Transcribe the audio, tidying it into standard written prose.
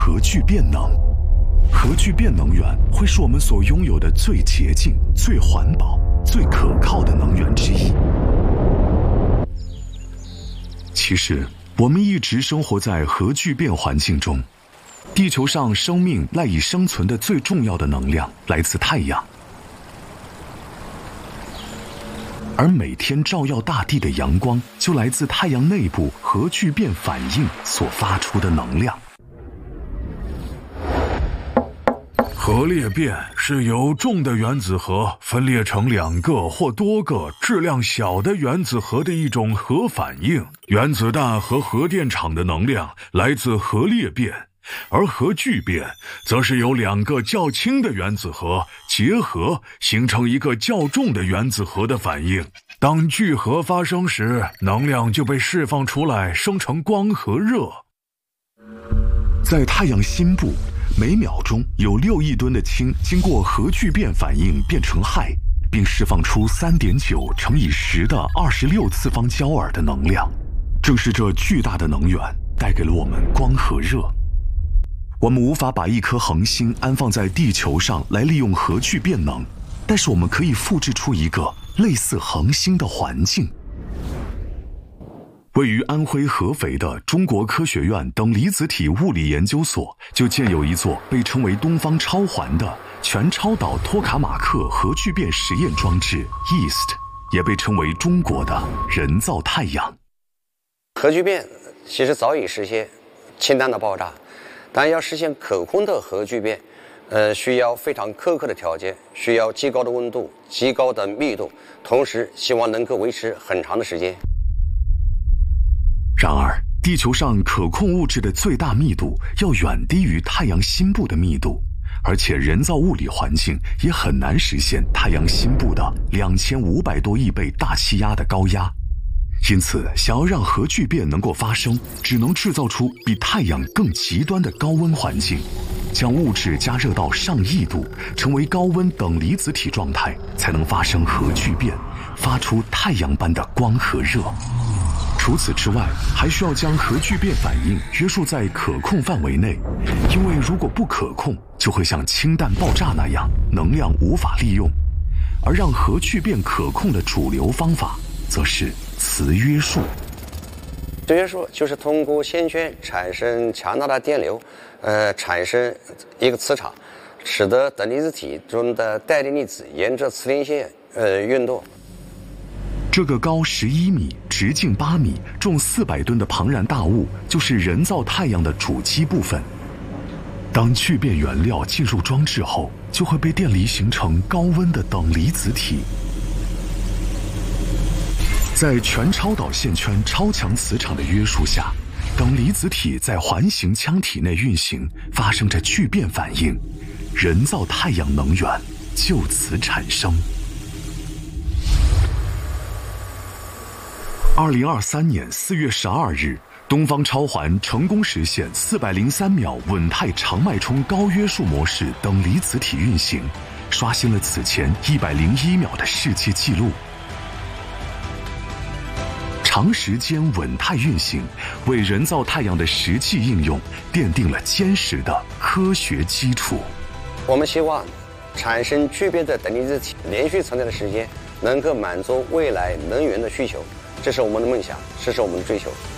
核聚变能。核聚变能源会是我们所拥有的最洁净、最环保、最可靠的能源之一。其实，我们一直生活在核聚变环境中。地球上生命赖以生存的最重要的能量来自太阳，而每天照耀大地的阳光就来自太阳内部核聚变反应所发出的能量。 核裂变是由重的原子核分裂成2个或多个质量小的原子核的一种核反应。原子弹和核电厂的能量来自核裂变，而核聚变则是由2个较轻的原子核结合形成一个较重的原子核的反应。当聚合发生时，能量就被释放出来，生成光和热。 在太阳心部，每秒钟有6亿吨的氢经过核聚变反应变成氦，并释放出3.9乘以10的26次方焦耳的能量。正是这巨大的能源带给了我们光和热。我们无法把一颗恒星安放在地球上来利用核聚变能，但是我们可以复制出一个类似恒星的环境。位于安徽合肥的中国科学院等离子体物理研究所就建有一座被称为东方超环的全超导托卡马克核聚变实验装置 EAST， 也被称为中国的人造太阳。 核聚变其实早已实现氢弹的爆炸，但要实现可控的核聚变，需要非常苛刻的条件，需要极高的温度、极高的密度，同时希望能够维持很长的时间。 然而，地球上可控物质的最大密度要远低于太阳心部的密度，而且人造物理环境也很难实现太阳心部的2500多亿倍大气压的高压。因此，想要让核聚变能够发生，只能制造出比太阳更极端的高温环境，将物质加热到上亿度，成为高温等离子体状态，才能发生核聚变，发出太阳般的光和热。除此之外，还需要将核聚变反应约束在可控范围内，因为如果不可控，就会像氢弹爆炸那样，能量无法利用。而让核聚变可控的主流方法，则是磁约束。 磁约束就是通过线圈产生强大的电流，产生一个磁场，使得等离子体中的带电粒子沿着磁连线运动。 这个高11米、直径8米、重400吨的庞然大物，就是人造太阳的主基部分。当聚变原料进入装置后，就会被电离形成高温的等离子体。在全超导线圈超强磁场的约束下，等离子体在环形腔体内运行，发生着聚变反应，人造太阳能源就此产生。2023年4月12日，东方超环成功实现403秒稳态长脉冲高约束模式等离子体运行，刷新了此前101秒的世界纪录。长时间稳态运行，为人造太阳的实际应用奠定了坚实的科学基础。 我们希望产生聚变的等离子体连续存在的时间，能够满足未来能源的需求。这是我们的梦想，这是我们的追求。